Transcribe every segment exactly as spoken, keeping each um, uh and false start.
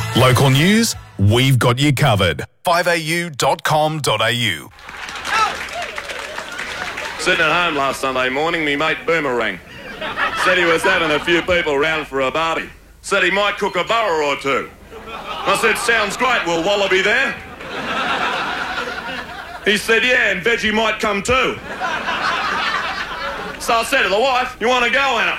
Local news, we've got you covered. five a u dot com dot a u. Sitting at home last Sunday morning, me mate Boomerang said he was having a few people round for a barbie. Said he might cook a burger or two. I said, sounds great, will Wallaby there? He said, yeah, and Veggie might come too. So I said to the wife, you want to go, Anna?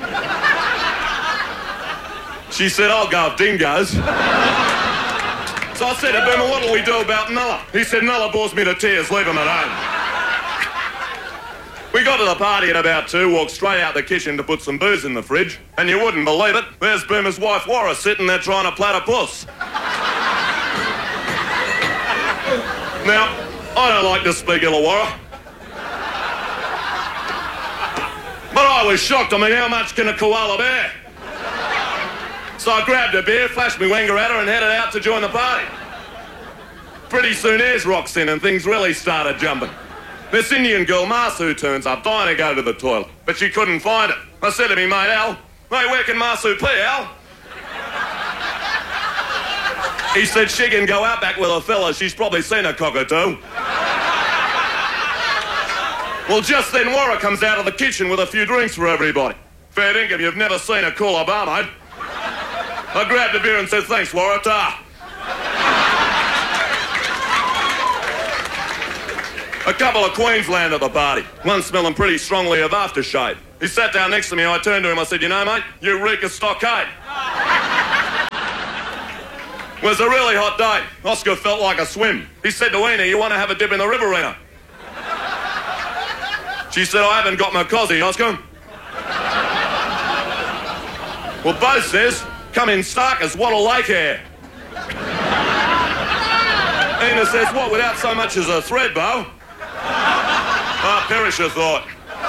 She said, I'll go if Dean goes. So I said to Boomer, what'll we do about Nulla? He said, Nulla bores me to tears, leave him at home. We got to the party at about two, walked straight out the kitchen to put some booze in the fridge, and you wouldn't believe it, there's Boomer's wife, Warra, sitting there trying to plait a puss. Now, I don't like to speak Illawarra, but I was shocked. I mean, how much can a koala bear? So I grabbed a beer, flashed me wanger at her and headed out to join the party. Pretty soon Ayers rocks in and things really started jumping. This Indian girl, Masu, turns up, dying to go to the toilet, but she couldn't find it. I said to me mate Al, hey, where can Masu pee, Al? He said she can go out back with a fella, she's probably seen a cockatoo. Well, just then Warra comes out of the kitchen with a few drinks for everybody. Fair dinkum, you've never seen a cooler bar, mate. I grabbed a beer and said, thanks, Warra, ta. A couple of Queensland at the party, one smelling pretty strongly of aftershave. He sat down next to me, I turned to him, I said, you know, mate, you reek of stockade. It was a really hot day. Oscar felt like a swim. He said to Ena, you want to have a dip in the Riverina? She said, I haven't got my cosy, Oscar. Well, Bo says, come in stark as Wattle Lake hair. Ena says, what, without so much as a thread, Bo? Ah, Perisher thought.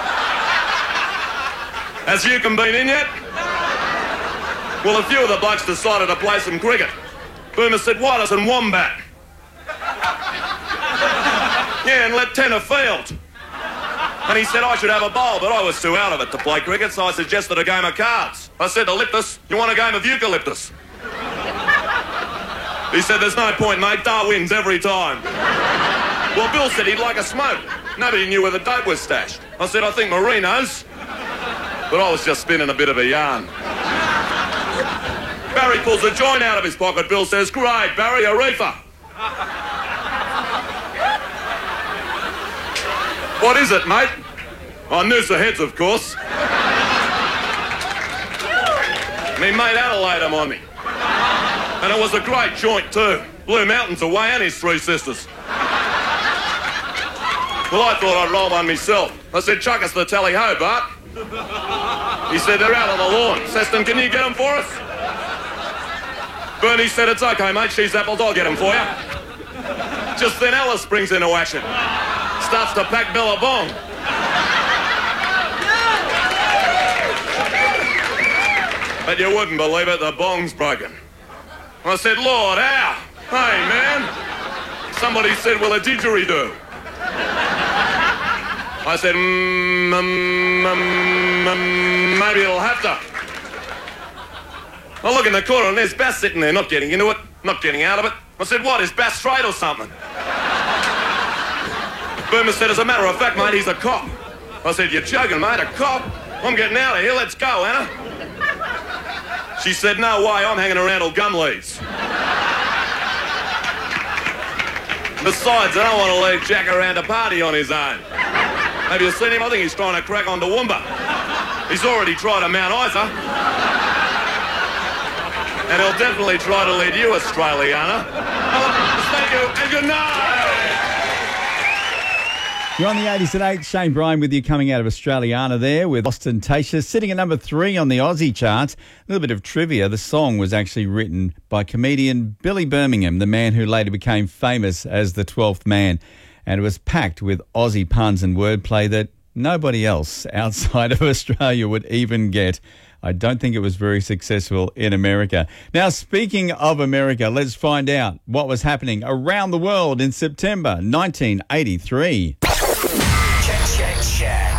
Has Yukon been in yet? Well, a few of the blokes decided to play some cricket. Boomer said, why doesn't Wombat? Yeah, and let Tenner field. And he said I should have a bowl, but I was too out of it to play cricket, so I suggested a game of cards. I said to Liptus, you want a game of eucalyptus? He said, there's no point, mate, Dar wins every time. Well, Bill said he'd like a smoke. Nobody knew where the dope was stashed. I said, I think Marino's. But I was just spinning a bit of a yarn. Barry pulls a joint out of his pocket. Bill says, great, Barry, a reefer. What is it, mate? Oh, Noosa Heads, of course. Me mate Adelaide him on me. And it was a great joint, too. Blue Mountains away and his three sisters. Well, I thought I'd roll one myself. I said, chuck us the tally-ho, Bart. He said, they're out on the lawn. Seston, can you get them for us? Bernie said, it's okay, mate. She's apples. I'll get them for you. Just then Alice springs into action. Starts to pack Billabong. But you wouldn't believe it, the bong's broken. I said, Lord, how? Hey, man. Somebody said, will a didgeridoo? I said, mm, mm, mm, mm, maybe it'll have to. I look in the corner and there's Bass sitting there, not getting into it, not getting out of it. I said, what, is Bass straight or something? Boomer said, as a matter of fact, mate, he's a cop. I said, you're joking, mate, a cop? I'm getting out of here, let's go, Anna. She said, no way, I'm hanging around till gum leaves. Besides, I don't want to leave Jack around a party on his own. Have you seen him? I think he's trying to crack on Toowoomba. He's already tried a Mount Isa. And he'll definitely try to lead you, Australiana. Thank you, and good night. You're on the eighties at eight. Shane Bryan with you, coming out of Australiana there with Ostentatious, sitting at number three on the Aussie charts. A little bit of trivia. The song was actually written by comedian Billy Birmingham, the man who later became famous as the twelfth Man. And it was packed with Aussie puns and wordplay that nobody else outside of Australia would even get. I don't think it was very successful in America. Now, speaking of America, let's find out what was happening around the world in September nineteen eighty-three. Check, check, check.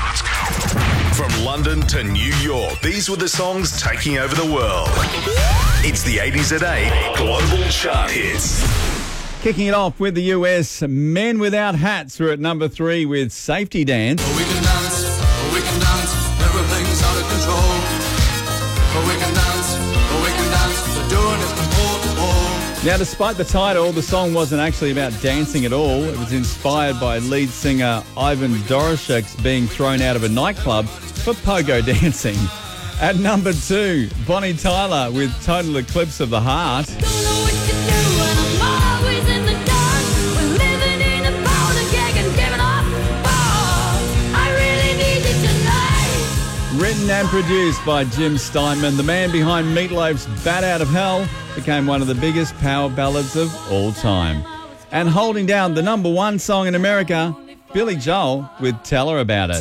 From London to New York, these were the songs taking over the world. It's the eighties at eight Global Chart Hits. Kicking it off with the U S, Men Without Hats were at number three with Safety Dance. We can dance, we can dance, everything's out of control. We can dance, we can dance, we're doing it from pole to pole. Now, despite the title, the song wasn't actually about dancing at all. It was inspired by lead singer Ivan Doroshek being thrown out of a nightclub for pogo dancing. At number two, Bonnie Tyler with Total Eclipse of the Heart. Don't know what to do when I'm always in the dark. We're living in a powder keg and giving off balls. I really need you tonight. Written and produced by Jim Steinman, the man behind Meatloaf's Bat Out of Hell became one of the biggest power ballads of all time. And holding down the number one song in America, Billy Joel with Tell Her About It.